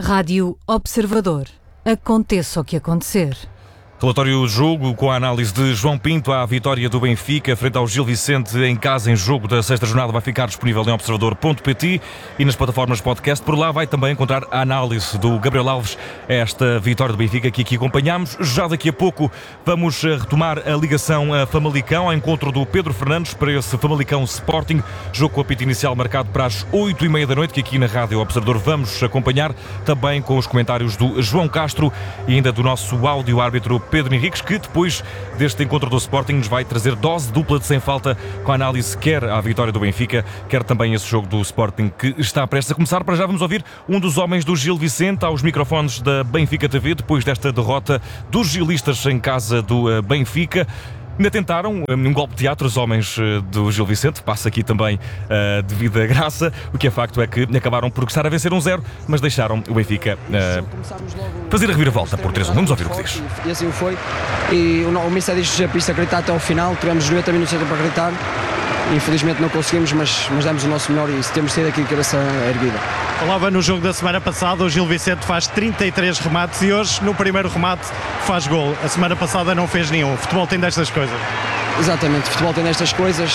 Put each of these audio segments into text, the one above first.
Rádio Observador. Aconteça o que acontecer. Relatório jogo com a análise de João Pinto à vitória do Benfica frente ao Gil Vicente em casa em jogo da sexta jornada vai ficar disponível em observador.pt e nas plataformas podcast. Por lá vai também encontrar a análise do Gabriel Alves a esta vitória do Benfica que aqui acompanhamos. Já daqui a pouco vamos retomar a ligação a Famalicão, ao encontro do Pedro Fernandes para esse Famalicão Sporting, jogo com o apito inicial marcado para as 8h30 da noite, que aqui na Rádio Observador vamos acompanhar também com os comentários do João Castro e ainda do nosso áudio-árbitro Pedro Henriques, que depois deste encontro do Sporting nos vai trazer dose dupla de sem falta com a análise quer à vitória do Benfica, quer também esse jogo do Sporting que está prestes a começar. Para já vamos ouvir um dos homens do Gil Vicente aos microfones da Benfica TV, depois desta derrota dos gilistas em casa do Benfica. Ainda tentaram um golpe de teatro os homens do Gil Vicente, passa aqui também devida graça. O que é facto é que acabaram por começar a vencer 1-0, mas deixaram o Benfica fazer a reviravolta por 3-1. Vamos ouvir o que diz. E assim foi. E o Mister diz-nos para isto acreditar até ao final. Tivemos 90 minutos para acreditar. Infelizmente não conseguimos, mas demos o nosso melhor e temos de ter aqui a cabeça erguida. Falava no jogo da semana passada, o Gil Vicente faz 33 remates e hoje no primeiro remate faz gol. A semana passada não fez nenhum. O futebol tem destas coisas. Exatamente, o futebol tem destas coisas.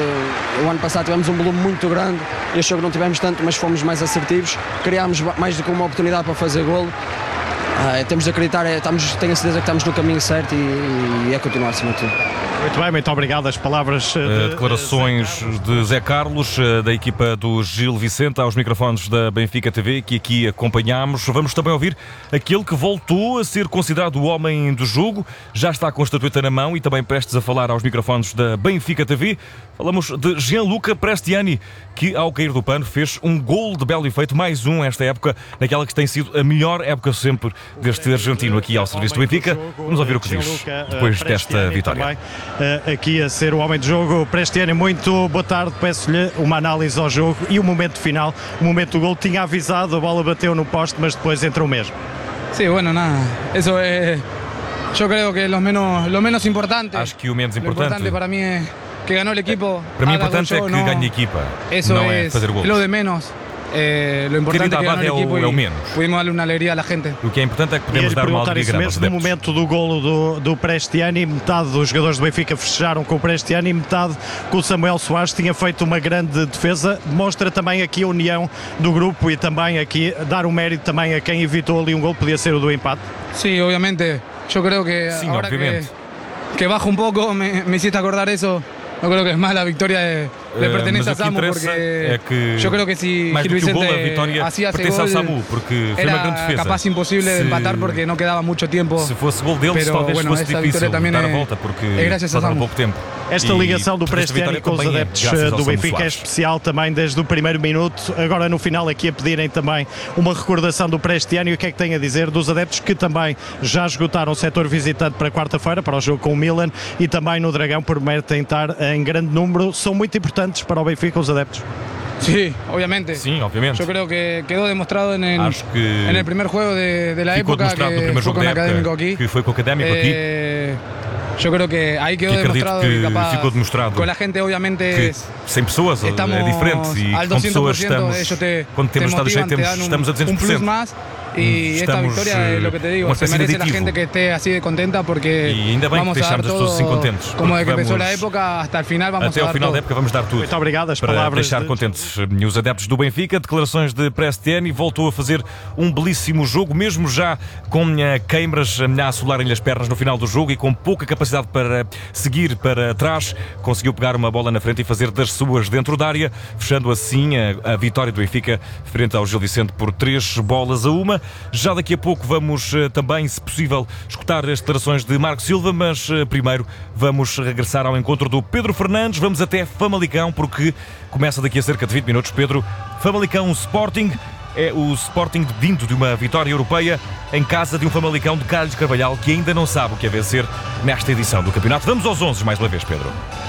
O ano passado tivemos um volume muito grande, este jogo não tivemos tanto, mas fomos mais assertivos, criámos mais do que uma oportunidade para fazer golo. Temos de acreditar, tenho a certeza que estamos no caminho certo e é continuar acima de tudo. Muito bem, muito obrigado. As palavras declarações de Zé Carlos, da equipa do Gil Vicente, aos microfones da Benfica TV, que aqui acompanhamos. Vamos também ouvir aquele que voltou a ser considerado o homem do jogo, já está com a estatueta na mão e também prestes a falar aos microfones da Benfica TV. Falamos de Gianluca Prestiani, que ao cair do pano fez um gol de belo efeito, mais um esta época, naquela que tem sido a melhor época sempre deste argentino aqui ao serviço do Benfica. Vamos ouvir o que diz depois desta vitória. Aqui a ser o homem do jogo, Prestiani, muito boa tarde, peço-lhe uma análise ao jogo e o momento final, o momento do gol, tinha avisado, a bola bateu no poste, mas depois entrou mesmo. Sí, bueno, nada, eso es, yo creo que lo menos importante. Acho que o menos importante para mim é que ganhou o equipo. Para mim o importante é que ganhe a equipa, não é fazer gols. Lo de menos. Lo importante é que ganhou o equipo e pudimos darle uma alegria à gente. O que é importante é que podemos dar uma alegria grande aos adeptos. No momento do golo do Prestiani, metade dos jogadores do Benfica festejaram com o Prestiani e metade com o Samuel Soares. Tinha feito uma grande defesa. Demonstra também aqui a união do grupo e também aqui dar o mérito também a quem evitou ali um golo, podia ser o do empate. Sim, obviamente. Eu creo que sim, agora que bajo um pouco me hiciste acordar isso. Eu creo que es más la victoria le pertenece a Samu, porque yo creo que si Gil Vicente hacía ese gol porque era capaz imposible de empatar porque no quedaba mucho tiempo. Se fosse gol deles, talvez fosse difícil dar a volta, porque faltava pouco tempo. Esta ligação do Prestiani com os adeptos do Benfica é especial também desde o primeiro minuto. Agora no final aqui a pedirem também uma recordação do Prestiani. O que é que tem a dizer dos adeptos que também já esgotaram o setor visitante para quarta-feira, para o jogo com o Milan, e também no Dragão prometem estar em grande número. São muito importantes para o Benfica os adeptos. Sí, obviamente. Sim, obviamente. Yo creo que quedó demostrado en el primer juego de la época, que fue con Académico aquí. Que foi com o Académico aqui. Eu creo que aí quedou demonstrado que capaz, ficou demonstrado com a gente obviamente sem pessoas é diferente e com pessoas quando temos estado cheio estamos a 200%. Un plus más. Y esta victoria es lo que te digo, se merece la gente que esté así de contenta porque vamos a dar todo assim contentes, como de que empezó la época hasta el final vamos até a dar ao final todo. da época vamos dar tudo. Muito obrigado, as para palavras deixar contentes os adeptos do Benfica. Declarações de Prestiani, voltou a fazer um belíssimo jogo, mesmo já com queimbras a assolarem-lhe as pernas no final do jogo e com pouca capacidade para seguir para trás, conseguiu pegar uma bola na frente e fazer das suas dentro da área, fechando assim a vitória do Benfica frente ao Gil Vicente por 3-1. Já daqui a pouco vamos também, se possível, escutar as declarações de Marco Silva, mas primeiro vamos regressar ao encontro do Pedro Fernandes. Vamos até Famalicão, porque começa daqui a cerca de 20 minutos. Pedro, Famalicão Sporting é o Sporting vindo de uma vitória europeia em casa de um Famalicão de Carlos Carvalhal, que ainda não sabe o que é vencer nesta edição do campeonato. Vamos aos 11 mais uma vez, Pedro.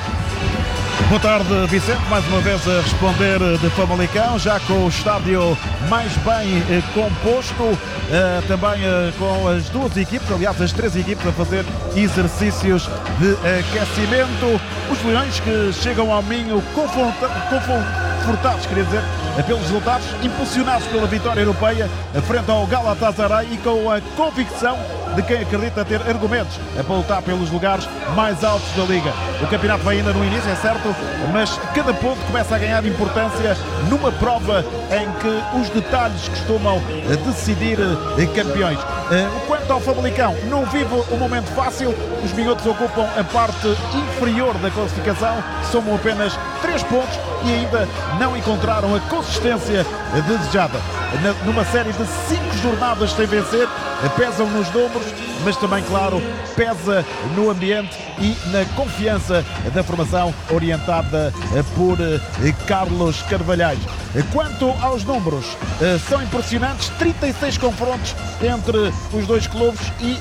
Boa tarde, Vicente, mais uma vez a responder de Famalicão, já com o estádio mais bem composto, também com as duas equipes, aliás as três equipes a fazer exercícios de aquecimento. Os leões que chegam ao Minho confortados, queria dizer, pelos resultados, impulsionados pela vitória europeia frente ao Galatasaray e com a convicção de quem acredita ter argumentos para lutar pelos lugares mais altos da Liga. O campeonato vai ainda no início, é certo, mas cada ponto começa a ganhar importância numa prova em que os detalhes costumam decidir campeões. Quanto ao Famalicão, não vive um momento fácil, os minhotos ocupam a parte inferior da classificação, somam apenas 3 pontos e ainda não encontraram a consistência desejada. Numa série de 5 jornadas sem vencer, pesam nos números, mas também, claro, pesa no ambiente e na confiança da formação orientada por Carlos Carvalhais. Quanto aos números, são impressionantes, 36 confrontos entre os dois clubes e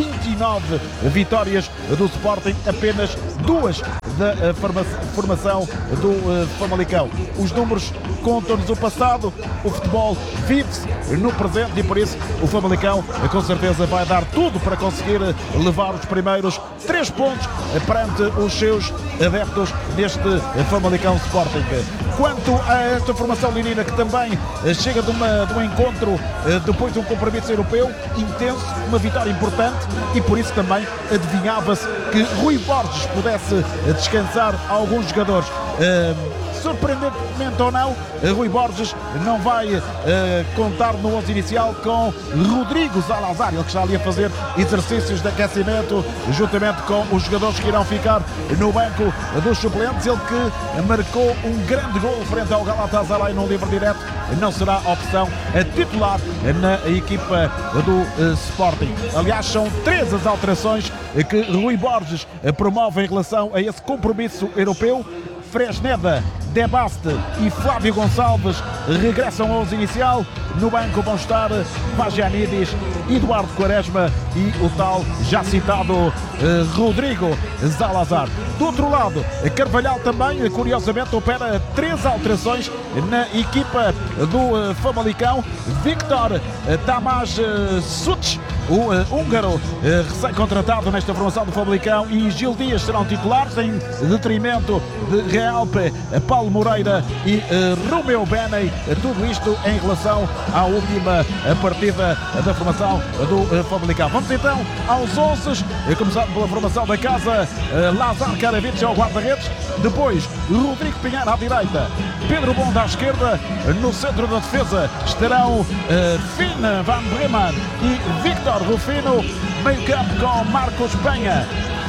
29 vitórias do Sporting, apenas 2 da formação do Famalicão. Os números contam-nos o passado, o futebol vive-se no presente e por isso o Famalicão com certeza vai dar tudo para conseguir levar os primeiros 3 pontos perante os seus adeptos deste Famalicão Sporting. Quanto a esta formação leonina, que também chega de um encontro depois de um compromisso europeu intenso, uma vitória importante, e por isso também adivinhava-se que Rui Borges pudesse descansar alguns jogadores. Surpreendentemente ou não, Rui Borges não vai contar no 11 inicial com Rodrigo Zalazar, ele que está ali a fazer exercícios de aquecimento juntamente com os jogadores que irão ficar no banco dos suplentes. Ele que marcou um grande gol frente ao Galatasaray no livre direto, não será opção titular na equipa do Sporting. Aliás, são 3 as alterações que Rui Borges promove em relação a esse compromisso europeu. Fresneda, Debaste e Flávio Gonçalves regressam ao 11 inicial. No banco vão estar Vagianidis, Eduardo Quaresma e o tal já citado Rodrigo Zalazar. Do outro lado, Carvalhal também, curiosamente, opera 3 alterações na equipa do Famalicão. Victor Tamás Suc, o húngaro recém-contratado nesta formação do Famalicão, e Gil Dias serão titulares em detrimento de Realpe, Paulo Moreira e Romeu Beney. Tudo isto em relação à última partida da formação do Famalicão. Vamos então aos 11, começando pela formação da casa. Lazar Karavic ao guarda-redes, depois Rodrigo Pinheiro à direita, Pedro Bonda à esquerda. No centro da defesa estarão Finn Van Bremen e Victor Rufino. Meio campo com Marcos Penha,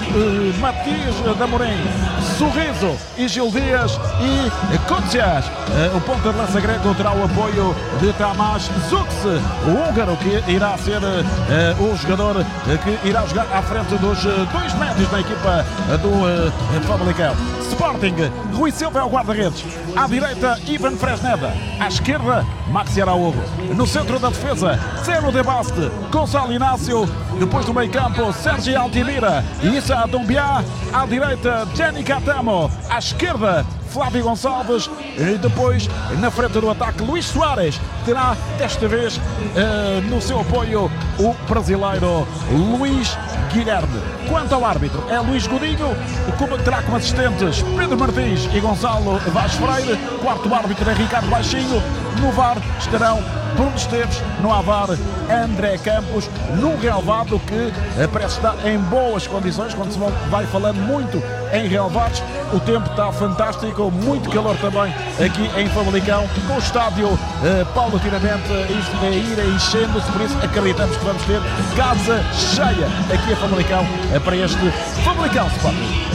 Matias Damorim, Sorriso e Gil Dias e Koutsias. O ponta de lança grego terá o apoio de Tamás Zux, o húngaro, que irá ser o jogador que irá jogar à frente dos 2 médios da equipa do Famalicão. Sporting, Rui Silva é o guarda-redes. À direita, Ivan Fresneda. À esquerda, Maxi Araújo. No centro da defesa, Zeno Debaste, Gonçalo Inácio. Depois do meio campo, Sérgio Altimira e Issa Doumbia. À direita, Jenny Catamo. À esquerda, Flávio Gonçalves. E depois, na frente do ataque, Luís Soares terá desta vez no seu apoio o brasileiro Luís Guilherme. Quanto ao árbitro, é Luís Godinho, que terá como assistentes Pedro Martins e Gonçalo Vaz Freire. Quarto árbitro é Ricardo Baixinho. No VAR estarão Bruno Esteves, no AVAR André Campos, num relevado que parece estar em boas condições. Quando se vai falando muito em relevados, o tempo está fantástico, muito calor também aqui em Famalicão, com o estádio paulatinamente isto a ir enchendo-se, por isso acreditamos que vamos ter casa cheia aqui em Famalicão para este Famalicão Sporting.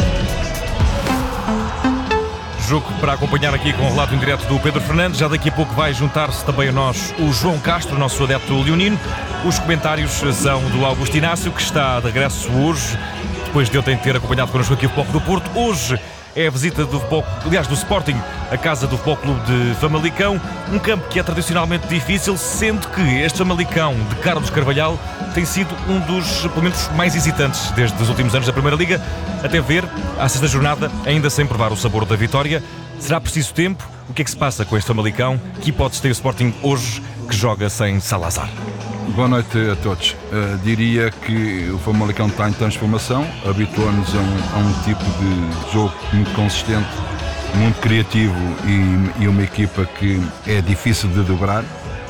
Jogo para acompanhar aqui com o relato em direto do Pedro Fernandes. Já daqui a pouco vai juntar-se também a nós o João Castro, nosso adepto leonino. Os comentários são do Augusto Inácio, que está de regresso hoje, depois de ontem ter acompanhado connosco aqui o Futebol Clube do Porto. Hoje é a visita do Sporting, a casa do Futebol Clube de Famalicão, um campo que é tradicionalmente difícil, sendo que este Famalicão de Carlos Carvalhal tem sido um dos, pelo menos, mais hesitantes desde os últimos anos da Primeira Liga, até ver à 6ª jornada, ainda sem provar o sabor da vitória. Será preciso tempo? O que é que se passa com este Famalicão? Que hipótese tem o Sporting hoje, que joga sem Salazar? Boa noite a todos. Diria que o Famalicão está em transformação, habituou-nos a um tipo de jogo muito consistente muito criativo e uma equipa que é difícil de dobrar.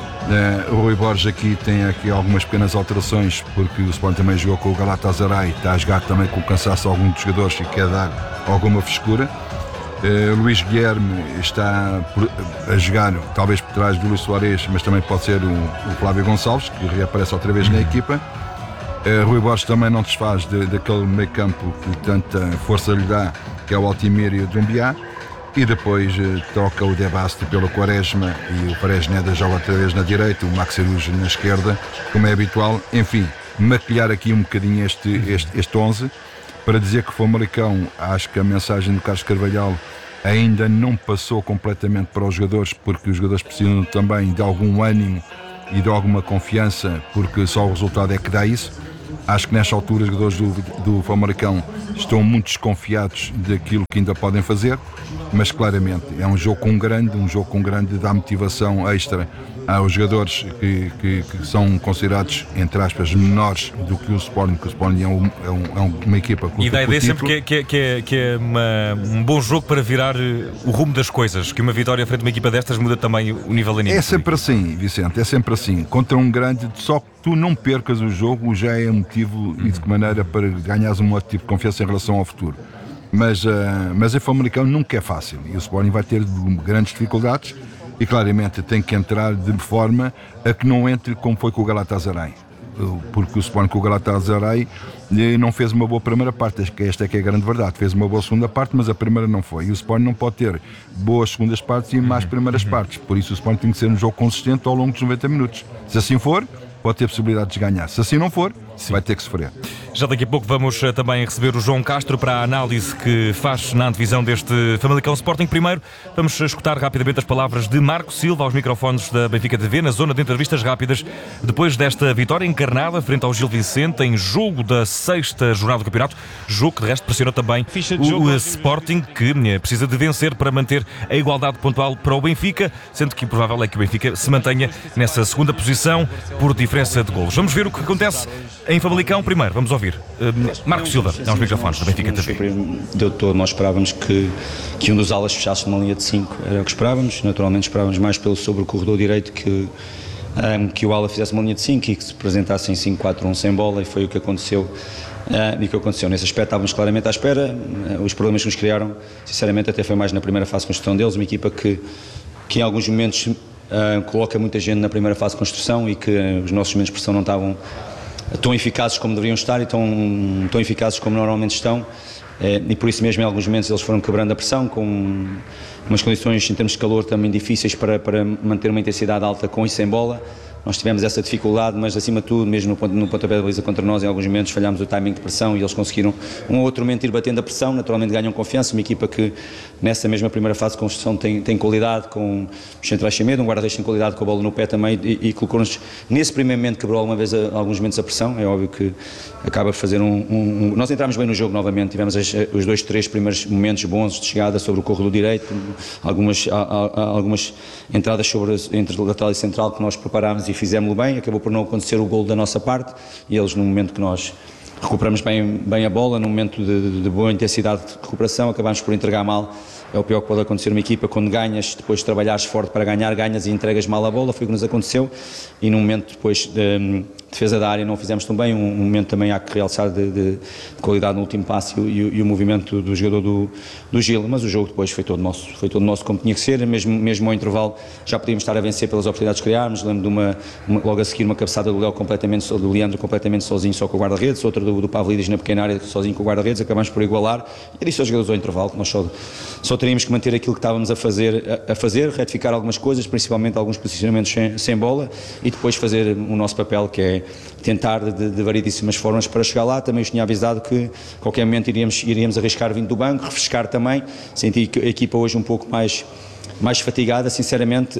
O Rui Borges aqui tem algumas pequenas alterações, porque o Sporting também jogou com o Galatasaray, está a jogar também com o cansaço de alguns dos jogadores e quer dar alguma frescura. Luís Guilherme está a jogar talvez por trás do Luís Soares, mas também pode ser o Flávio Gonçalves, que reaparece outra vez na equipa. Rui Borges também não desfaz daquele meio campo que tanta força lhe dá, que é o Altimir e o Dumbiá. E depois troca o De Baste pelo Quaresma e o Pérez Neda joga outra vez na direita, o Max Arujo na esquerda, como é habitual. Enfim, maquilhar aqui um bocadinho este 11 para dizer que o Famalicão, acho que a mensagem do Carlos Carvalhal ainda não passou completamente para os jogadores, porque os jogadores precisam também de algum ânimo e de alguma confiança, porque só o resultado é que dá isso. Acho que nesta altura os jogadores do Famalicão estão muito desconfiados daquilo que ainda podem fazer, mas claramente é um jogo com grande dá motivação extra aos jogadores que são considerados, entre aspas, menores do que o Sporting, que o Sporting é uma equipa que luta. E dá a ideia sempre que é um bom jogo para virar o rumo das coisas, que uma vitória frente a uma equipa destas muda também o nível anímico. É sempre assim, Vicente, é sempre assim. Contra um grande, só que tu não percas o jogo já é motivo e de que maneira para ganhares um outro tipo de confiança em relação ao futuro. Mas a Famalicão nunca é fácil e o Sporting vai ter grandes dificuldades e claramente tem que entrar de forma a que não entre como foi com o Galatasaray, porque o Sporting com o Galatasaray não fez uma boa primeira parte, esta é que é a grande verdade, fez uma boa segunda parte, mas a primeira não foi, e o Sporting não pode ter boas segundas partes e más primeiras partes, por isso o Sporting tem que ser um jogo consistente ao longo dos 90 minutos, se assim for, pode ter possibilidade de ganhar, se assim não for, vai ter que sofrer. Já daqui a pouco vamos também receber o João Castro para a análise que faz na antevisão deste Famalicão Sporting. Primeiro, vamos escutar rapidamente as palavras de Marco Silva aos microfones da Benfica TV, na zona de entrevistas rápidas, depois desta vitória encarnada frente ao Gil Vicente, em jogo da 6ª jornada do campeonato, jogo que de resto pressionou também o Sporting, que precisa de vencer para manter a igualdade pontual para o Benfica, sendo que o provável é que o Benfica se mantenha nessa segunda posição por diferença de golos. Vamos ver o que acontece em Famalicão. Primeiro, vamos ouvir Marco Silva, aos microfones da Benfica TV. Deu todo, nós esperávamos que um dos alas fechasse numa linha de 5, era o que esperávamos. Naturalmente esperávamos mais sobre o corredor direito que o ala fizesse uma linha de 5 e que se apresentasse em 5-4-1 sem bola, e foi o que aconteceu. Nesse aspecto estávamos claramente à espera. Os problemas que nos criaram, sinceramente, até foi mais na primeira fase de construção deles, uma equipa que em alguns momentos coloca muita gente na primeira fase de construção e que os nossos momentos de pressão não estavam tão eficazes como deveriam estar e tão eficazes como normalmente estão, e por isso mesmo em alguns momentos eles foram quebrando a pressão com umas condições em termos de calor também difíceis para manter uma intensidade alta com e sem bola. Nós tivemos essa dificuldade, mas acima de tudo, mesmo no pontapé de baliza contra nós, em alguns momentos falhámos o timing de pressão e eles conseguiram um ou outro momento ir batendo a pressão, naturalmente ganham confiança, uma equipa que nessa mesma primeira fase de construção tem qualidade, com os centrais sem medo, um guarda-redes tem qualidade com a bola no pé também, e colocou-nos nesse primeiro momento, quebrou alguns momentos a pressão. É óbvio que acaba por fazer nós entramos bem no jogo novamente, tivemos os 2-3 primeiros momentos bons de chegada sobre o corredor direito, algumas entradas entre lateral e central que nós preparámos e fizemos-lo bem, acabou por não acontecer o golo da nossa parte, e eles, no momento que nós recuperamos bem a bola, num momento de boa intensidade de recuperação, acabamos por entregar mal. É o pior que pode acontecer uma equipa, quando ganhas, depois de trabalhares forte para ganhar, ganhas e entregas mal a bola, foi o que nos aconteceu, e num momento depois de defesa da área não fizemos tão bem, um momento também há que realçar de qualidade no último passe e o movimento do jogador do Gil, mas o jogo depois foi todo nosso como tinha que ser, mesmo ao intervalo já podíamos estar a vencer pelas oportunidades que criámos. Lembro de logo a seguir uma cabeçada do Leandro completamente sozinho, só com o guarda-redes, outra do Pavlidis na pequena área sozinho com o guarda-redes, acabamos por igualar, e disse aos jogadores ao intervalo que nós só teríamos que manter aquilo que estávamos a fazer, retificar algumas coisas, principalmente alguns posicionamentos sem bola, e depois fazer o nosso papel, que é tentar de variedíssimas formas para chegar lá. Também os tinha avisado que a qualquer momento iríamos arriscar vindo do banco, refrescar também. Senti a equipa hoje um pouco mais fatigada, sinceramente,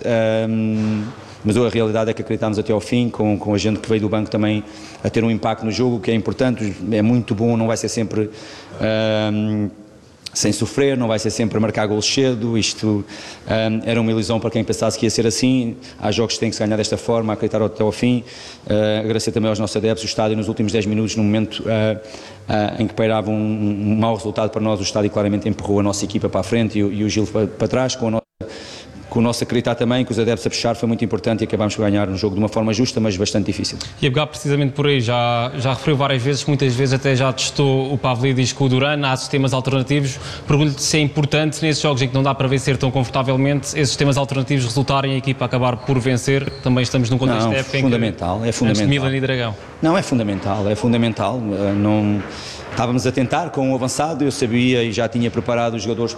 mas a realidade é que acreditámos até ao fim, com a gente que veio do banco também a ter um impacto no jogo, que é importante, é muito bom, não vai ser sempre sem sofrer, não vai ser sempre a marcar golos cedo. Isto era uma ilusão para quem pensasse que ia ser assim. Há jogos que têm que se ganhar desta forma, acreditar até ao fim. Agradecer também aos nossos adeptos. O estádio nos últimos 10 minutos, no momento em que pairava um mau resultado para nós, o estádio claramente empurrou a nossa equipa para a frente e o Gil para trás, com o nosso acreditar também, que os adeptos a puxar foi muito importante e acabámos por ganhar um jogo de uma forma justa, mas bastante difícil. E a pegar precisamente por aí, já referiu várias vezes, muitas vezes até já testou o Pavlidis com o Duran, há sistemas alternativos. Pergunto-lhe se é importante nesses jogos em que não dá para vencer tão confortavelmente, esses sistemas alternativos resultarem a equipa acabar por vencer. Também estamos num contexto de época fundamental, em que, é fundamental. Antes de Milan e Dragão. Não, é fundamental. Não, estávamos a tentar com o avançado, eu sabia e já tinha preparado os jogadores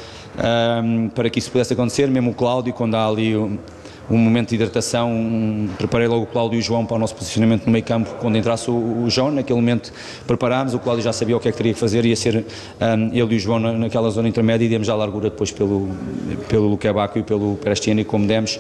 para que isso pudesse acontecer, mesmo o Cláudio, quando há ali um momento de hidratação, preparei logo o Cláudio e o João para o nosso posicionamento no meio campo, quando entrasse o João, naquele momento preparámos, o Cláudio já sabia o que é que teria que fazer, ia ser ele e o João naquela zona intermédia e demos já a largura depois pelo Luque Baco e pelo Prestiani, como demos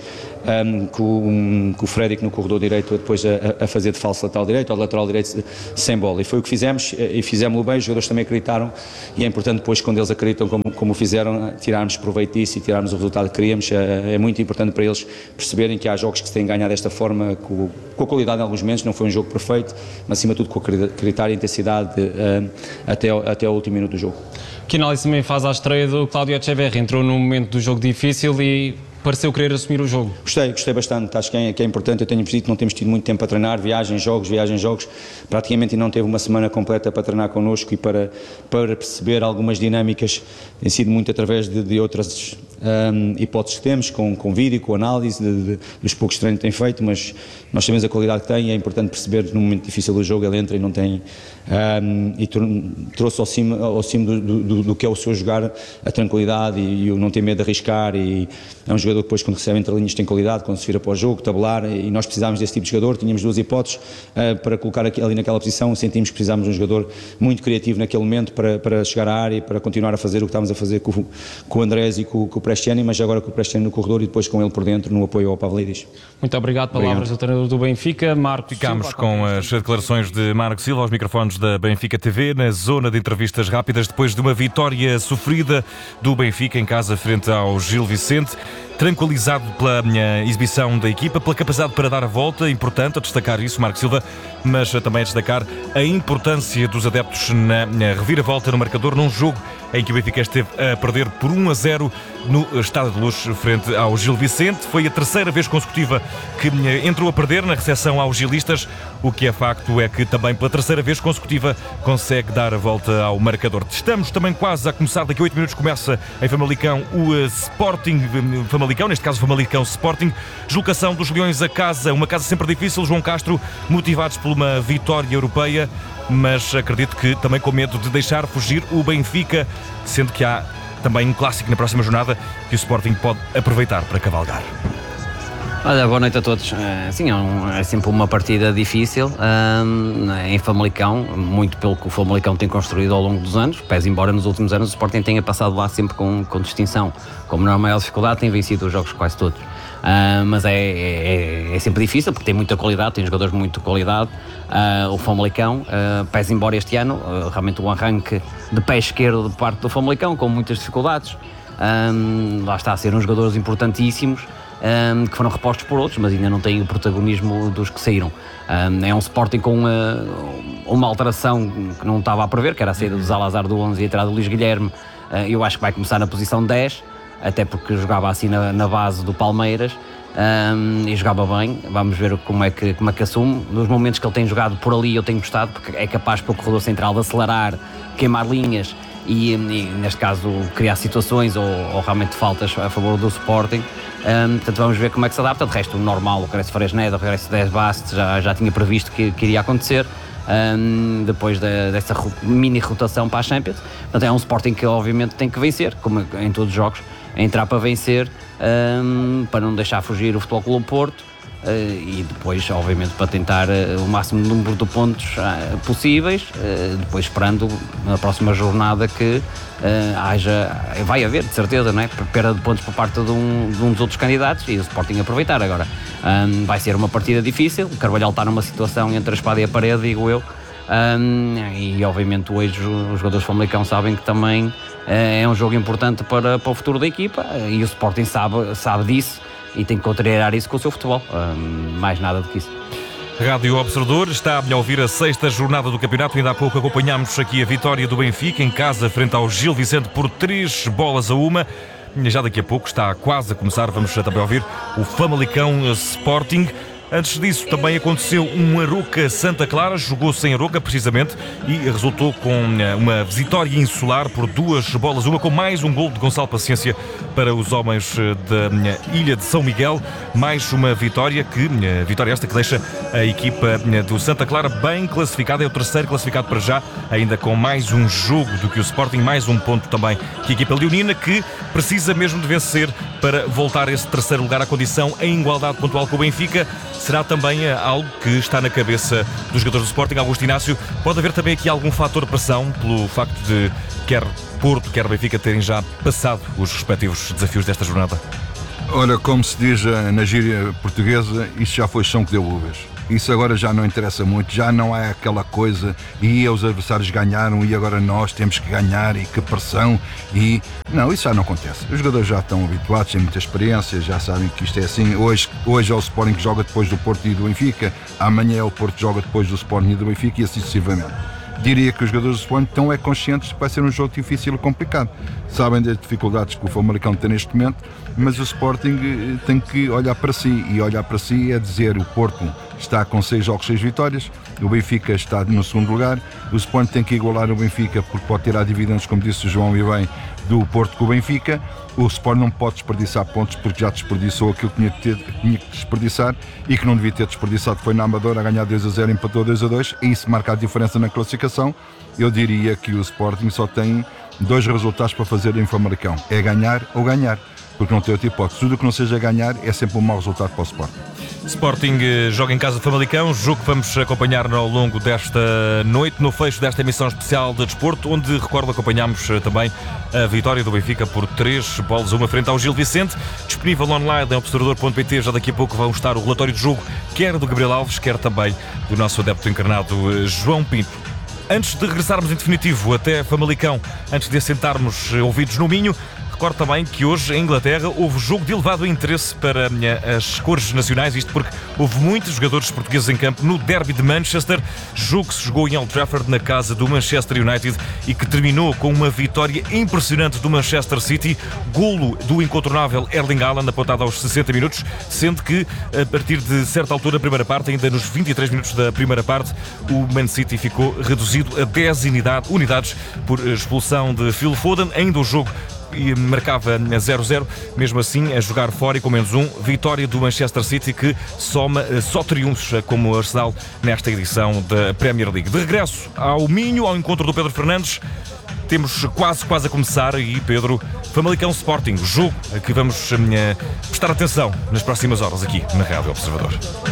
com o Frederic no corredor direito depois a fazer de falso lateral direito, ou lateral direito sem bola, e foi o que fizemos, e fizemos-lo bem, os jogadores também acreditaram, e é importante depois, quando eles acreditam como fizeram, tirarmos proveito disso e tirarmos o resultado que queríamos. É muito importante para eles perceberem que há jogos que se têm ganhado desta forma, com a qualidade em alguns momentos. Não foi um jogo perfeito, mas acima de tudo com acreditar e intensidade até o último minuto do jogo. Que análise também faz à estreia do Cláudio Echeverri? Entrou num momento do jogo difícil e pareceu querer assumir o jogo. Gostei bastante, acho que é importante. Eu tenho percebido que não temos tido muito tempo para treinar, viagens, jogos, praticamente não teve uma semana completa para treinar connosco e para perceber algumas dinâmicas. Tem sido muito através de outras hipóteses que temos, com vídeo, com análise dos poucos treinos que tem feito, mas nós sabemos a qualidade que tem e é importante perceber que num momento difícil do jogo ele entra e não tem e trouxe ao cimo do que é o seu jogar a tranquilidade e o não ter medo de arriscar, e é um jogador que depois, quando recebe entre linhas, tem qualidade, quando se vira para o jogo, tabular, e nós precisávamos desse tipo de jogador. Tínhamos duas hipóteses para colocar ali naquela posição, sentimos que precisávamos de um jogador muito criativo naquele momento para chegar à área e para continuar a fazer o que estávamos a fazer com o Andrés e com o Prestiani, mas agora com o Prestiani no corredor e depois com ele por dentro no apoio ao Pavlidis. Muito obrigado. Palavras do treinador do Benfica, Marco Silva. Ficámos com as declarações de Marco Silva aos microfones da Benfica TV, na zona de entrevistas rápidas, depois de uma vitória sofrida do Benfica em casa frente ao Gil Vicente. Tranquilizado pela exibição da equipa, pela capacidade para dar a volta, importante a destacar isso, Marco Silva, mas também a destacar a importância dos adeptos na reviravolta no marcador, num jogo em que o Benfica esteve a perder por 1-0 no Estádio de Luz frente ao Gil Vicente. Foi a terceira vez consecutiva que entrou a perder na recepção aos gilistas. O que é facto é que também pela terceira vez consecutiva consegue dar a volta ao marcador. Estamos também quase a começar, daqui a 8 minutos começa em Famalicão o Sporting Famalicão, neste caso Famalicão Sporting, deslocação dos Leões a casa, uma casa sempre difícil. João Castro, motivados por uma vitória europeia, mas acredito que também com medo de deixar fugir o Benfica, sendo que há também um clássico na próxima jornada que o Sporting pode aproveitar para cavalgar. Olha, boa noite a todos. Sim, é sempre uma partida difícil em Famalicão, muito pelo que o Famalicão tem construído ao longo dos anos, pese embora nos últimos anos o Sporting tenha passado lá sempre com distinção. Como não há maior dificuldade, tem vencido os jogos quase todos. Mas é sempre difícil porque tem muita qualidade, tem jogadores de muita qualidade. O Famalicão, pese embora este ano, realmente o arranque de pé esquerdo de parte do Famalicão, com muitas dificuldades. Lá está a ser uns jogadores importantíssimos, que foram repostos por outros, mas ainda não têm o protagonismo dos que saíram. É um Sporting com uma alteração que não estava a prever, que era a saída do Zalazar do 11 e a entrada do Luís Guilherme. Eu acho que vai começar na posição 10, até porque jogava assim na base do Palmeiras, e jogava bem. Vamos ver como é que assume. Nos momentos que ele tem jogado por ali eu tenho gostado, porque é capaz pelo corredor central de acelerar, queimar linhas e neste caso criar situações ou realmente faltas a favor do Sporting. Portanto vamos ver como é que se adapta. De resto, o normal, o regresso de Fares Neda, o regresso de Dez Bastos já tinha previsto que iria acontecer depois dessa mini rotação para a Champions. Portanto é um Sporting que obviamente tem que vencer, como em todos os jogos, entrar para vencer, para não deixar fugir o Futebol Clube do Porto, e depois obviamente para tentar o máximo número de pontos possíveis, depois esperando na próxima jornada que vai haver de certeza, não é? Perda de pontos por parte de um dos outros candidatos e o Sporting aproveitar. Agora vai ser uma partida difícil. O Carvalhal está numa situação entre a espada e a parede, digo eu, E obviamente hoje os jogadores do Famalicão sabem que também é um jogo importante para o futuro da equipa, e o Sporting sabe disso e tem que contrariar isso com o seu futebol, mais nada do que isso. Rádio Observador está a ouvir a 6ª jornada do campeonato. Ainda há pouco acompanhámos aqui a vitória do Benfica em casa frente ao Gil Vicente por 3-1. Já daqui a pouco está quase a começar, vamos também ouvir o Famalicão Sporting. Antes disso também aconteceu um Arouca Santa Clara, jogou-se em Arouca precisamente e resultou com uma vitória insular por 2-1, com mais um gol de Gonçalo Paciência para os homens da Ilha de São Miguel. Mais uma vitória esta que deixa a equipa do Santa Clara bem classificada, é o terceiro classificado para já, ainda com mais um jogo do que o Sporting, mais um ponto também que a equipa leonina, que precisa mesmo de vencer para voltar a esse terceiro lugar, à condição em igualdade pontual com o Benfica. Será também algo que está na cabeça dos jogadores do Sporting. Augusto Inácio, pode haver também aqui algum fator de pressão pelo facto de quer Porto, quer Benfica terem já passado os respectivos desafios desta jornada? Olha, como se diz na gíria portuguesa, isso já foi chão que deu uvas. Isso agora já não interessa muito, já não há aquela coisa e os adversários ganharam e agora nós temos que ganhar e que pressão e... Não, isso já não acontece. Os jogadores já estão habituados, têm muita experiência, já sabem que isto é assim. Hoje é o Sporting que joga depois do Porto e do Benfica, amanhã é o Porto que joga depois do Sporting e do Benfica e assim sucessivamente. Diria que os jogadores do Sporting estão conscientes de que vai ser um jogo difícil e complicado. Sabem das dificuldades que o Famalicão tem neste momento, mas o Sporting tem que olhar para si, e olhar para si é dizer: o Porto está com 6 jogos, 6 vitórias, o Benfica está no segundo lugar, o Sporting tem que igualar o Benfica porque pode tirar dividendos, como disse o João e bem, do Porto com o Benfica. O Sporting não pode desperdiçar pontos porque já desperdiçou aquilo que tinha que desperdiçar e que não devia ter desperdiçado. Foi na Amadora a ganhar 2-0, empatou 2-2 e isso marca a diferença na classificação. Eu diria que o Sporting só tem 2 resultados para fazer em Famalicão: é ganhar ou ganhar, porque não tem outra hipótese. Tudo que não seja ganhar é sempre um mau resultado para o Sporting. Sporting joga em casa de Famalicão, jogo que vamos acompanhar ao longo desta noite, no fecho desta emissão especial de desporto, onde, recordo, acompanhámos também a vitória do Benfica por 3-1 frente ao Gil Vicente. Disponível online em observador.pt. Já daqui a pouco vão estar o relatório de jogo, quer do Gabriel Alves, quer também do nosso adepto encarnado João Pinto. Antes de regressarmos em definitivo até Famalicão, antes de assentarmos ouvidos no Minho, recordo também que hoje em Inglaterra houve jogo de elevado interesse para as cores nacionais, isto porque houve muitos jogadores portugueses em campo no derby de Manchester, jogo que se jogou em Old Trafford na casa do Manchester United e que terminou com uma vitória impressionante do Manchester City, golo do incontornável Erling Haaland apontado aos 60 minutos, sendo que a partir de certa altura da primeira parte, ainda nos 23 minutos da primeira parte, o Man City ficou reduzido a 10 unidades por expulsão de Phil Foden. Ainda o jogo e marcava 0-0, mesmo assim a jogar fora e com menos 1, vitória do Manchester City, que soma só triunfos como Arsenal nesta edição da Premier League. De regresso ao Minho, ao encontro do Pedro Fernandes, temos quase a começar e, Pedro, Famalicão Sporting, jogo a que vamos prestar atenção nas próximas horas aqui na Rádio Observador.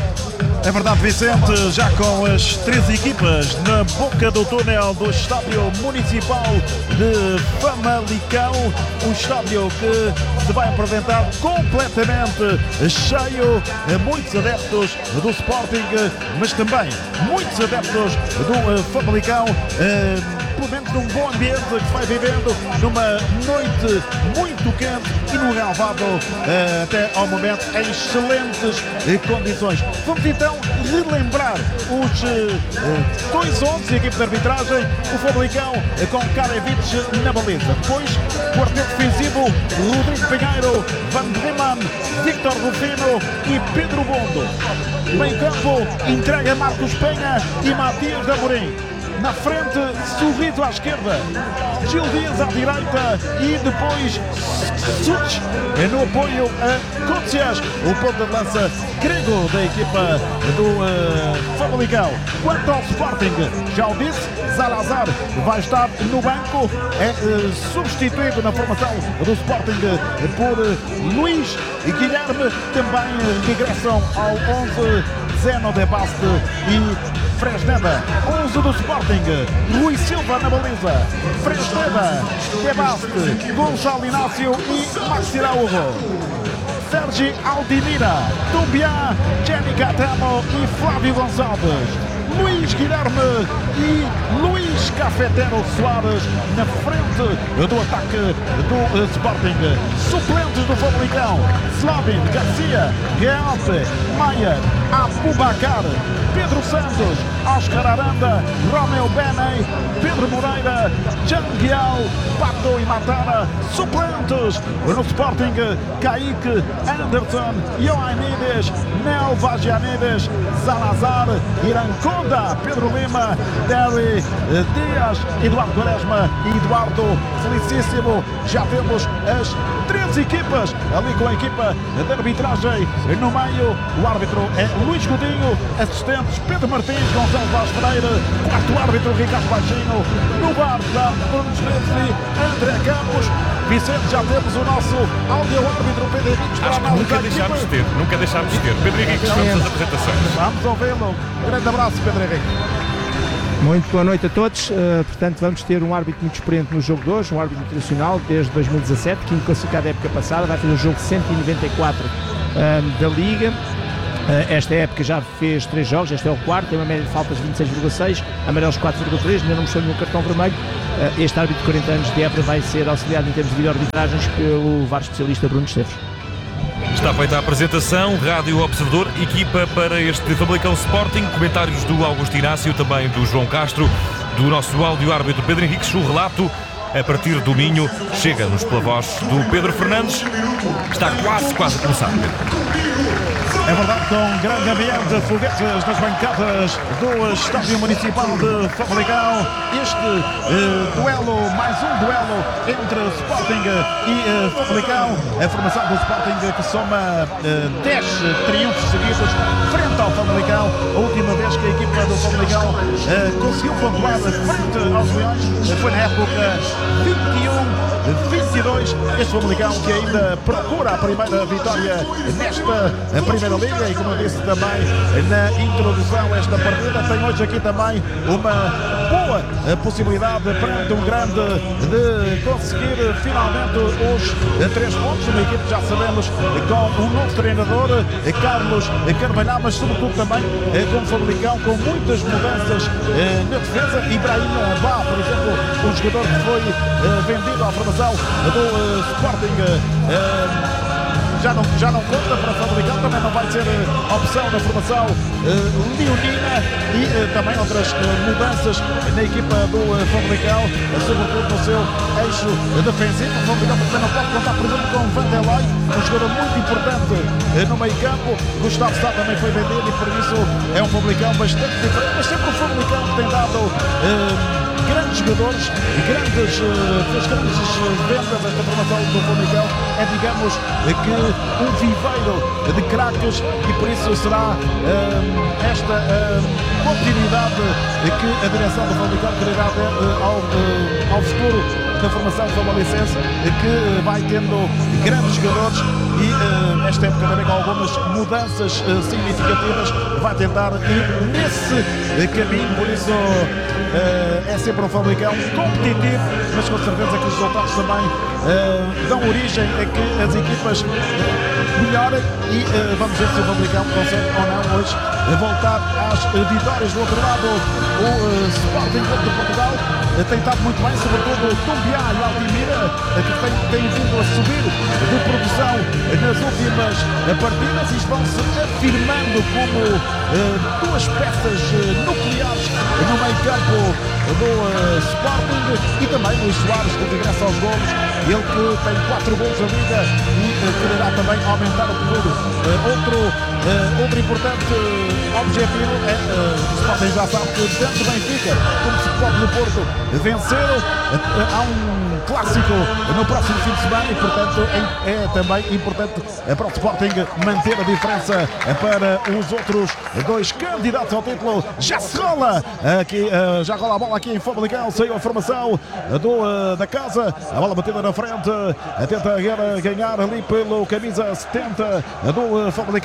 É verdade, Vicente, já com as 3 equipas na boca do túnel do Estádio Municipal de Famalicão, um estádio que se vai apresentar completamente cheio, muitos adeptos do Sporting, mas também muitos adeptos do Famalicão, pelo menos num bom ambiente que se vai vivendo numa noite muito quente e num relvado até ao momento em excelentes condições. Vamos então relembrar os 2 11 e equipe de arbitragem. O Famalicão com Karevich na baliza. Depois, quarteto defensivo: Rodrigo Pinheiro, Van Breeman, Victor Rufino e Pedro Bondo. Meio campo, entrega Marcos Penha e Matias Amorim. Na frente, Sorriso à esquerda, Gil Dias à direita e depois Such no apoio a Cócias, o ponto de lança grego da equipa do Famalicão. Quanto ao Sporting, já o disse, Salazar vai estar no banco, é substituído na formação do Sporting por Luís e Guilherme. Também regressam ao 11 Zeno de Baste e Fresneda. 11 do Sporting: Rui Silva na baliza, Fresneda, De Baste, Gonçalo Inácio e Maxi Araújo. Sergi Aldimira, Tumbiá, Jenny Catamo e Flávio Gonçalves. Luís Guilherme e Luís Cafetero Soares na frente do ataque do Sporting. Suplentes do Famalicão: Slavin, Garcia, Realce, Maia, Abubacar, Pedro Santos, Oscar Aranda, Romeu Beney, Pedro Moreira, Janguial, Pato e Matara. Suplentes no Sporting: Kaique, Anderson, Ioannides, Nel Vagianides, Salazar, Iranconda, Pedro Lima, Derry, Dias, Eduardo Quaresma e Eduardo Felicíssimo. Já temos as 3 equipas ali com a equipa de arbitragem no meio. O árbitro é Luís Godinho, assistentes Pedro Martins, Gonçalo Vaz Pereira, quarto árbitro Ricardo Baixinho, no VAR está Bruno Schnetzli, André Campos. Vicente, já temos o nosso áudio-árbitro Pedro Henriques para a análise. Nunca deixámos de ter. Pedro Henriques, vamos às apresentações. Vamos ouvi-lo. Grande abraço, Pedro Henriques. Muito boa noite a todos. Portanto, vamos ter um árbitro muito experiente no jogo de hoje, um árbitro internacional desde 2017, quinto classificado da época passada, vai fazer o jogo 194 da Liga. Esta época já fez 3 jogos, este é o quarto, tem uma média de faltas de 26,6, amarelos 4,3, ainda não mostrou nenhum cartão vermelho. Este árbitro de 40 anos de Évora vai ser auxiliado em termos de vídeo-arbitragens pelo VAR especialista Bruno Esteves. Está feita a apresentação, Rádio Observador, equipa para este Famalicão Sporting, comentários do Augusto Inácio, também do João Castro, do nosso áudio-árbitro Pedro Henriques. O relato, a partir do Minho, chega-nos pela voz do Pedro Fernandes. Está quase a começar, Pedro. É verdade, com grande ambiente de foguetes nas bancadas do Estádio Municipal de Famalicão. Este duelo, mais um duelo entre Sporting e Famalicão. A formação do Sporting que soma 10 triunfos seguidos frente ao Famalicão. A última vez que a equipa do Famalicão conseguiu pontuar frente aos Leões foi na época 21-22. Este Famalicão que ainda procura a primeira vitória nesta primeira Liga, e como eu disse também na introdução, esta partida tem hoje aqui também uma boa possibilidade perante um grande de conseguir finalmente os 3 pontos. Uma equipe, já sabemos, com um novo treinador, Carlos Carvalhal, mas sobretudo também com o Famalicão com muitas mudanças na defesa. Ibrahim Bá, por exemplo, um jogador que foi vendido à formação do Sporting, já não conta para Famalicão, também não vai ser opção na formação leonina, e também outras mudanças na equipa do Famalicão, sobretudo no seu eixo defensivo. O Famalicão também não pode contar, por exemplo, com o Vanderlei, um jogador muito importante no meio campo. Gustavo Sá também foi vendido, e por isso é um Famalicão bastante diferente, mas sempre o Famalicão que tem dado grandes jogadores, fez grandes vendas. Esta formação do Famalicão é, digamos, que um viveiro de craques, e por isso será esta continuidade que a direção do Famalicão quererá dar ao futuro da formação famalicense, que vai tendo grandes jogadores, e esta época também com algumas mudanças significativas vai tentar ir nesse caminho. Por isso é sempre um Famalicão competitivo, mas com certeza que os resultados também dão origem a que as equipas melhorem, e vamos ver se o Famalicão consegue ou não hoje voltar às vitórias. Do outro lado, o Sporting Clube de Portugal tem estado muito bem, sobretudo o Tumbiá e Altimira, que tem vindo a subir de produção nas últimas partidas, e vão-se afirmando como 2 peças nucleares no meio campo do Sporting. E também Luís Soares, que regressa aos golos, ele que tem 4 golos na Liga e quererá também aumentar o período. Outro importante objetivo é, o Sporting já sabe que dentro do Benfica, como se pode no Porto vencer, há um clássico no próximo fim de semana, e portanto é também importante para o Sporting manter a diferença para os outros 2 candidatos ao título. Já se rola aqui, já rola a bola aqui em Famalicão, saiu a formação da casa, a bola batida na frente, tenta ganhar ali pelo camisa 70 do Famalicão, depois acaba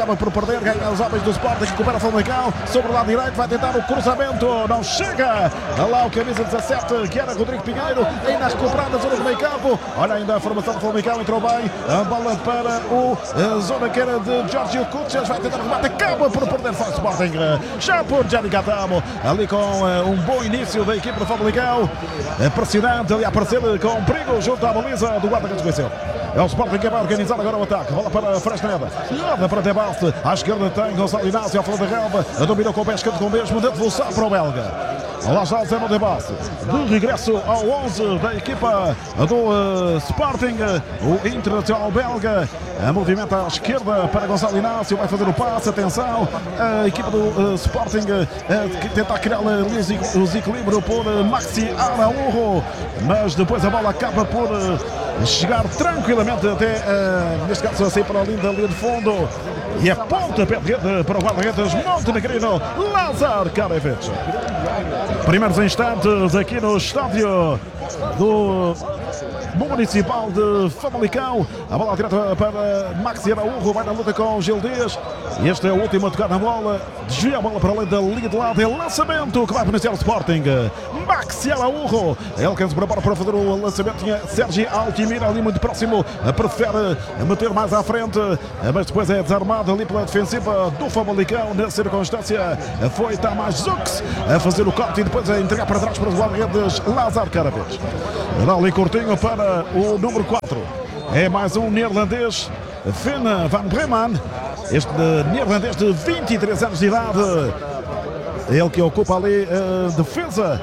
acaba por perder, ganha os homens do Sporting, recupera o Famalicão, sobre o lado direito, vai tentar o cruzamento, não chega, lá o camisa 17, que era Rodrigo Pinheiro, ainda a recuperar na zona do meio campo, olha ainda a formação do Famalicão, entrou bem, a bola para a zona que era de Giorgio Kutches, vai tentar o remate, acaba por perder o Sporting, já por Gianni Catamo, ali com um bom início da equipe do Famalicão, pressionante, ali a aparecer com perigo junto à baliza do guarda-redes venceu. É o Sporting que vai organizar agora o ataque. Bola para Fresneda. Nada para Tebaste. À esquerda tem Gonçalo Inácio. Ao fundo da relva. Dominou com o pé esquerdo com o mesmo. Devolução para o belga. Lá já o Zé Tebaste. De regresso ao 11 da equipa do Sporting. O Internacional belga. Movimenta à esquerda para Gonçalo Inácio. Vai fazer o passe. Atenção. A equipa do Sporting tenta criar o desequilíbrio por Maxi Araújo. Mas depois a bola acaba por chegar tranquilamente até, neste caso, assim para a linha de fundo. E a pontapé de rede para o guarda-redes montenegrino Lazar Karavic. Primeiros instantes aqui no estádio do Municipal de Famalicão. A bola direta para Maxi Araújo, vai na luta com Gil Dias. Este é o último a tocar na bola. Desvia a bola para além da linha de lado. É lançamento que vai beneficiar o Sporting. Maxi Araújo. Ele que se prepara para fazer o lançamento. Tinha Sérgio Altimira ali muito próximo. Prefere meter mais à frente. Mas depois é desarmado ali pela defensiva do Famalicão. Na circunstância foi Tamás Zux a fazer o corte e depois a entregar para trás para os guarda-redes Lazar Karavic. Dá ali curtinho para o número 4. É mais um neerlandês, Finn van Breeman. Este neerlandês de 23 anos de idade. Ele que ocupa ali a defesa,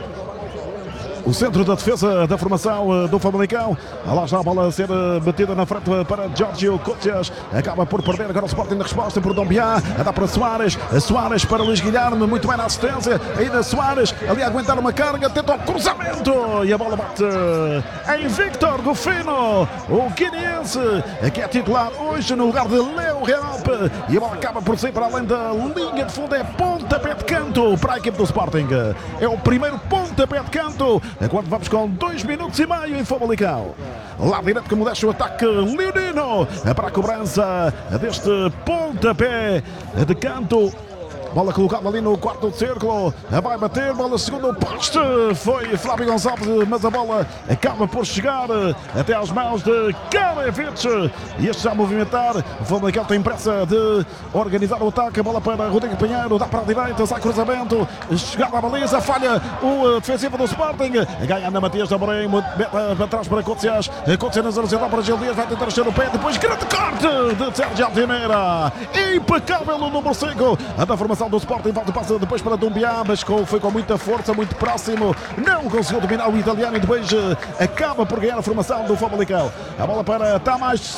o centro da defesa da formação do Famalicão. Lá já a bola a ser batida na frente para Giorgio Kutches. Acaba por perder agora o Sporting na resposta por Dombiá. Dá para Soares. Soares para Luís Guilherme. Muito bem na assistência. Ainda Soares ali a aguentar uma carga. Tenta o cruzamento. E a bola bate em Victor Rufino, o guineense, que é titular hoje no lugar de Leo Realpe. E a bola acaba por sair para além da linha de fundo. É pontapé de canto para a equipe do Sporting. É o primeiro pontapé de canto. Enquanto vamos com 2 minutos e meio em Famalicão. Lá direto como deixa o ataque Leonino para a cobrança deste pontapé de canto. Bola colocada ali no quarto de círculo. Vai bater, bola segundo poste. Foi Flávio Gonçalves, mas a bola acaba por chegar até às mãos de Karavic. E este já a movimentar. O Famalicão tem pressa de organizar o ataque. A bola para Rodrigo Pinheiro. Dá para a direita, sai cruzamento. Chegada à baliza, falha o defensivo do Sporting. Ganha na Matias da Amorim. Para trás para Kutches. Kutches na zona central para Gil Dias. Vai tentar encher o pé. Depois grande corte de Sérgio Altimira. Impecável o número 5 da formação do Sporting. Volta o passo depois para Dombiá, mas foi com muita força, muito próximo, não conseguiu dominar o italiano e depois acaba por ganhar a formação do Famalicão. A bola para Tamás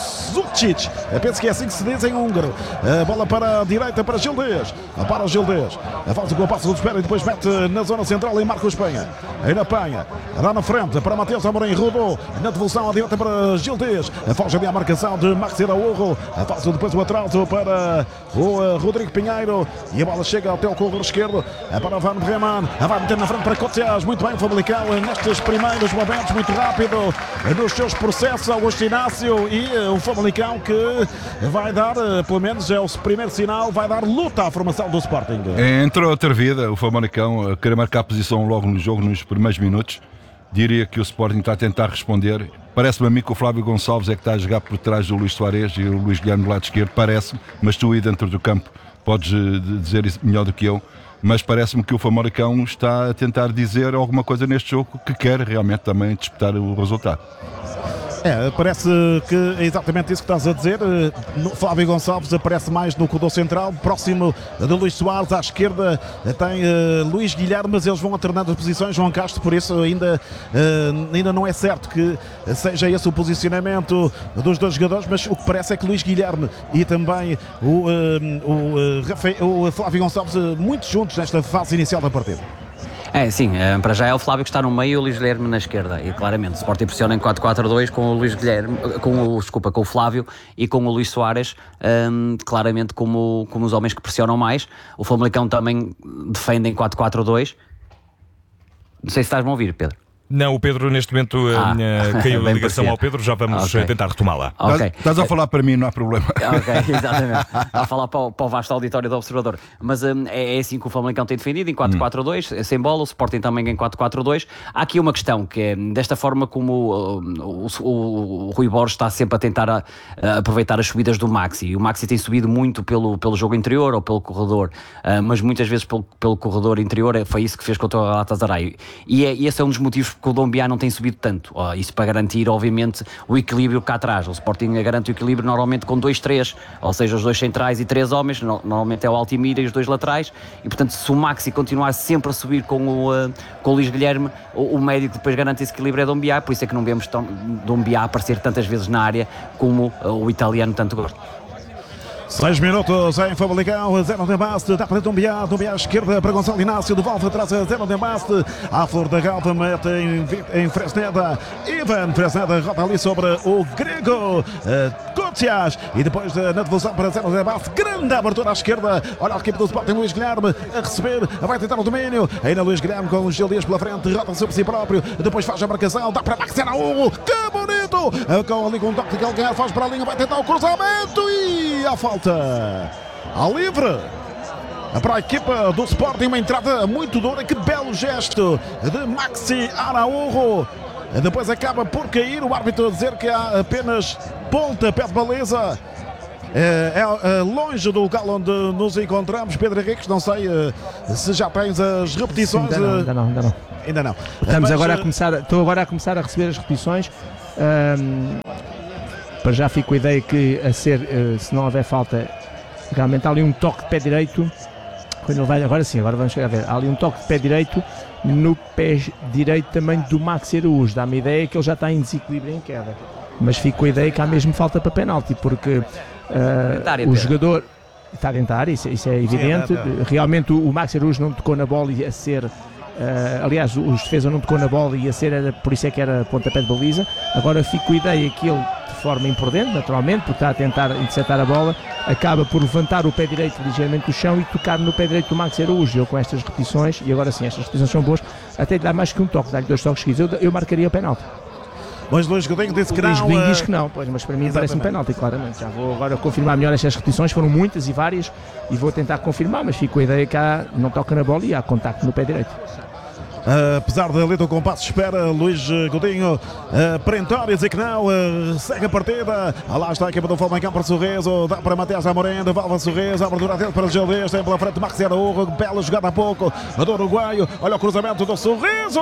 Zucic, penso que é assim que se diz em húngaro. A bola para a direita para Gil Dias, para o Gil Dias, volta com o passo do espera e depois mete na zona central em Marcos Penha. Ainda Penha, dá na frente para Matheus Amorim, rodou na devolução à direita para Gil Dias, foge ali a marcação de Maxi Araújo, volta depois o atraso para o Rodrigo Pinheiro. E a bola chega até o corredor esquerdo para Van Breeman. Vai meter na frente para Kutches. Muito bem o Famalicão nestes primeiros momentos, muito rápido nos seus processos. Augusto Inácio e o Famalicão que vai dar, pelo menos é o primeiro sinal, vai dar luta à formação do Sporting. Entrou outra vida o Famalicão a querer marcar a posição logo no jogo, nos primeiros minutos. Diria que o Sporting está a tentar responder. Parece-me a mim que o Flávio Gonçalves é que está a jogar por trás do Luís Soares e o Luís Guilherme do lado esquerdo, parece-me, mas tu aí dentro do campo podes dizer isso melhor do que eu, mas parece-me que o Famalicão está a tentar dizer alguma coisa neste jogo que quer realmente também disputar o resultado. Parece que é exatamente isso que estás a dizer. Flávio Gonçalves aparece mais no corredor central, próximo de Luís Soares. À esquerda tem Luís Guilherme, mas eles vão alternando as posições. João Castro, por isso ainda não é certo que seja esse o posicionamento dos dois jogadores, mas o que parece é que Luís Guilherme e também o Flávio Gonçalves muito juntos nesta fase inicial da partida. Sim, para já é o Flávio que está no meio e o Luís Guilherme na esquerda. E claramente o Sporting pressiona em 4-4-2 com o Luís Guilherme, com o Flávio e com o Luís Soares, claramente como os homens que pressionam mais. O Famalicão também defende em 4-4-2. Não sei se estás-me a ouvir, Pedro. Não, o Pedro neste momento caiu a ligação ao Pedro, já vamos tentar retomá-la. Estás a falar para mim, não há problema. Ok, exatamente. A falar para o vasto auditório do Observador. Mas é assim que o Famalicão tem defendido, em 4-4-2, sem bola, o Sporting também em 4-4-2. Há aqui uma questão, que é desta forma como o Rui Borges está sempre a tentar aproveitar as subidas do Maxi. O Maxi tem subido muito pelo jogo interior ou pelo corredor, mas muitas vezes pelo corredor interior. Foi isso que fez contra o Galatasaray. E esse é um dos motivos que o Doumbia não tem subido tanto. Isso para garantir, obviamente, o equilíbrio cá atrás. O Sporting garante o equilíbrio normalmente com 2-3, ou seja, os 2 centrais e 3 homens, normalmente é o Altimira e os 2 laterais, e portanto se o Maxi continuar sempre a subir com o Luís Guilherme, o médio que depois garante esse equilíbrio é Doumbia, por isso é que não vemos Doumbia aparecer tantas vezes na área como o italiano tanto gosta. 6 minutos em Famalicão, 0 de Baste, dá para Doumbia à esquerda para Gonçalo Inácio, devolve atrás a 0 de Baste, à flor da galva, mete em Fresneda, Ivan Fresneda roda ali sobre o grego Kocias, e depois na devolução para 0 de Baste, grande abertura à esquerda, olha a equipe do Sporting, Luís Guilherme a receber, vai tentar o domínio, ainda Luís Guilherme com o Gil Dias pela frente, roda sobre si próprio, depois faz a marcação, dá para Max Araújo, que bonito, com ali com o toque de Calcanhar, faz para a linha, vai tentar o cruzamento e a falta a livre para a equipa do Sporting, uma entrada muito dura, que belo gesto de Maxi Araújo, depois acaba por cair, o árbitro a dizer que há apenas pontapé de baliza, longe do local onde nos encontramos. Pedro Henriques, não sei se já tens as repetições. Ainda não. Estou agora a começar a receber as repetições. Para já fico com a ideia que se não houver falta, realmente há ali um toque de pé direito, quando ele vai, agora vamos chegar a ver, há ali um toque de pé direito no pé direito também do Maxi Araújo, dá-me a ideia que ele já está em desequilíbrio em queda, mas fico com a ideia que há mesmo falta para penalti, porque o jogador está dentro da área, isso é evidente. Realmente o Maxi Araújo não tocou na bola e a ser... aliás, os defesas não tocou na bola e a ser, por isso é que era pontapé de baliza. Agora fico com a ideia que ele, de forma imprudente, naturalmente, porque está a tentar interceptar a bola, acaba por levantar o pé direito ligeiramente do chão e tocar no pé direito do Maxi Araújo. Eu com estas repetições, e agora sim, estas repetições são boas, até lhe dá mais que um toque, dá-lhe 2 toques seguidos, eu marcaria o penalti. Mas Luís Godinho disse que não. Luís Godinho diz que não, pois, mas para mim parece um penalti, claramente. Já vou agora confirmar melhor estas repetições, foram muitas e várias, e vou tentar confirmar, mas fico com a ideia que não toca na bola e há contacto no pé direito. Apesar de ali do compasso espera, Luís Godinho perentório dizer que não, segue a partida. Lá está a equipa do Famalicão para Sorriso, dá para Matheus Amorim, devolve a Sorriso, abertura dele para o Gil Dias, tem pela frente Maxi Araújo, bela jogada há pouco do uruguaio, olha o cruzamento do Sorriso,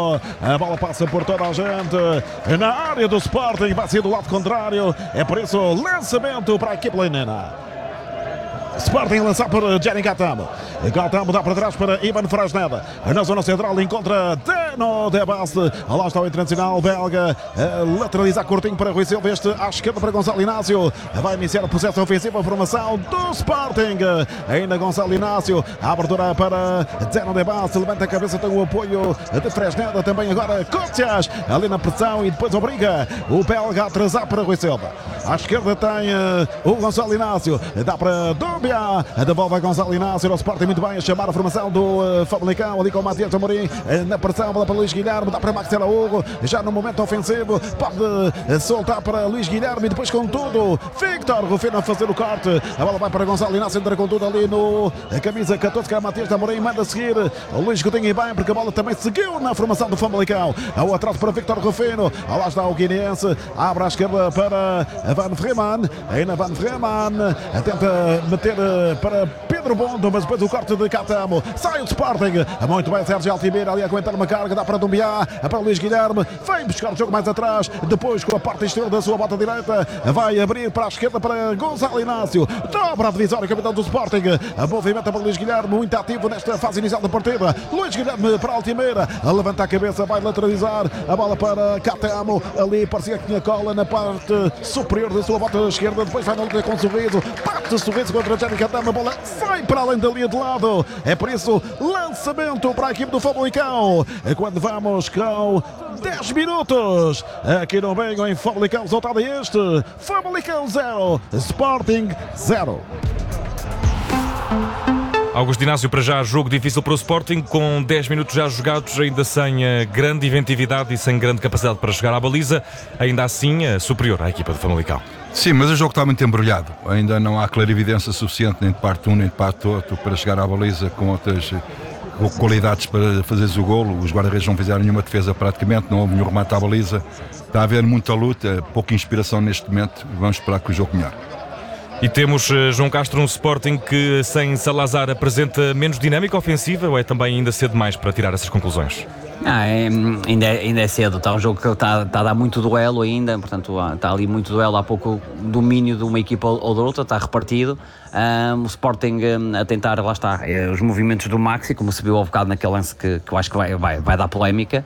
a bola passa por toda a gente na área do Sporting, vai ser do lado contrário, é por isso lançamento para a equipe lenina. Sporting a lançar para Jenny Gatamo. Gatamo dá para trás para Ivan Fresneda. Na zona central encontra Deno de Baste. Lá está o internacional belga. Lateraliza curtinho para Rui Silva. Este à esquerda para Gonçalo Inácio. Vai iniciar o processo ofensivo. A formação do Sporting. Ainda Gonçalo Inácio. A abertura para Deno de Baste. Levanta a cabeça. Tem o apoio de Fresneda. Também agora Kocias. Ali na pressão e depois obriga o belga a atrasar para Rui Silva. À esquerda tem o Gonçalo Inácio. Dá para Doumbia. Devolve a Gonçalo Inácio. O Sporting muito bem a chamar a formação do Famalicão. Ali com o Matheus Amorim na pressão. Bola para Luís Guilherme. Dá para Maxi Araújo. Já no momento ofensivo. Pode soltar para Luís Guilherme. E depois com tudo Victor Rufino a fazer o corte. A bola vai para Gonçalo Inácio. Entra com tudo ali no camisa 14 que é Matheus Amorim. Manda seguir o Luís Coutinho e bem porque a bola também seguiu na formação do Famalicão. O atraso para Victor Rufino. Lá está o guineense. Abre à esquerda para Van Vreeman. Ainda Van Vreeman tenta meter para Pedro Bondo, mas depois o corte de Gatamo. Sai o Sporting. Muito bem, Sérgio Altimira ali a aguentar uma carga. Dá para Doumbia, para Luís Guilherme. Vem buscar o jogo mais atrás. Depois com a parte exterior da sua bota direita. Vai abrir para a esquerda para Gonçalo Inácio. Dobra a divisória, capitão do Sporting. A movimenta para Luís Guilherme, muito ativo nesta fase inicial da partida. Luís Guilherme para Altimira. Levanta a cabeça, vai lateralizar. A bola para Gatamo. Ali parecia que tinha cola na parte superior da sua bota esquerda. Depois vai na luta com Sorriso. Bate Sorriso contra Jenny Gatamo. A bola sai para além da linha de lado. É por isso lançamento para a equipe do Famalicão. Quando vamos com 10 minutos aqui no Bengo em Famalicão, resultado é este: Famalicão 0, Sporting 0. Augusto Inácio, para já jogo difícil para o Sporting, com 10 minutos já jogados, ainda sem grande inventividade e sem grande capacidade para chegar à baliza, ainda assim superior à equipa de Famalicão. Sim, mas o jogo está muito embrulhado, ainda não há clarividência suficiente nem de parte um nem de parte outro para chegar à baliza com outras qualidades para fazeres o golo. Os guarda-redes não fizeram nenhuma defesa praticamente, não houve nenhum remate à baliza, está a haver muita luta, pouca inspiração neste momento, vamos esperar que o jogo melhore. E temos, João Castro, um Sporting que sem apresenta menos dinâmica ofensiva, ou é também ainda cedo demais para tirar essas conclusões? Ainda é cedo, está um jogo que está a dar muito duelo ainda, portanto está ali muito duelo, há pouco domínio de uma equipa ou da outra, está repartido. O Sporting a tentar, lá está, os movimentos do Maxi, como se viu ao bocado naquele lance que eu acho que vai dar polémica,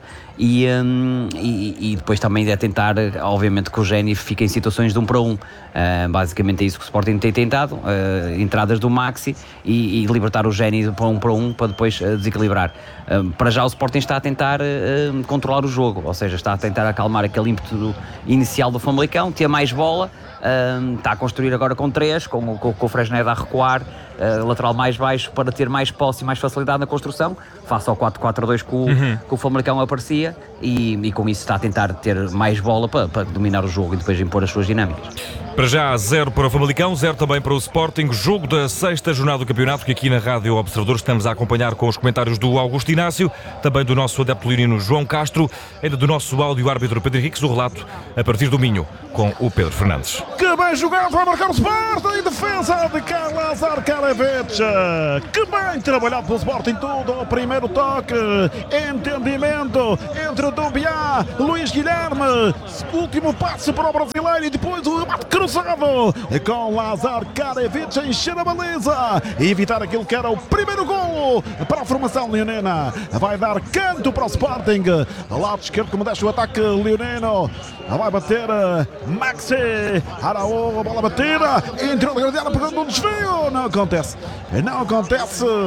e depois também é tentar, obviamente, que o Géni fique em situações de 1 para 1. Basicamente é isso que o Sporting tem tentado, entradas do Maxi e libertar o Géni para 1 para 1 para depois desequilibrar. Para já o Sporting está a tentar controlar o jogo, ou seja, está a tentar acalmar aquele ímpeto inicial do Famalicão, ter mais bola, está a construir agora com 3, com o Fresneda a recuar, lateral mais baixo para ter mais posse e mais facilidade na construção, face ao 4-4-2 que o Famalicão aparecia, e com isso está a tentar ter mais bola para dominar o jogo e depois impor as suas dinâmicas. Para já, 0 para o Famalicão, 0 também para o Sporting. Jogo da 6ª jornada do campeonato, que aqui na Rádio Observador estamos a acompanhar com os comentários do Augusto Inácio, também do nosso adepto leonino João Castro, ainda do nosso áudio-árbitro Pedro Henriques, o relato a partir do Minho, com o Pedro Fernandes. Que bem jogado, vai marcar o Sporting, defesa de Calazar Karavecha. Que bem trabalhado pelo Sporting, tudo ao primeiro toque, entendimento entre o Dubiá, Luís Guilherme, último passe para o brasileiro e depois o remate cruzado com Lazar Karavecha encher a baliza e evitar aquilo que era o primeiro golo para a formação leonina. Vai dar canto para o Sporting, lado esquerdo como deixa o ataque leonino, vai bater Maxi Araújo, bola batida, entrou na grande área pegando um desvio, não acontece.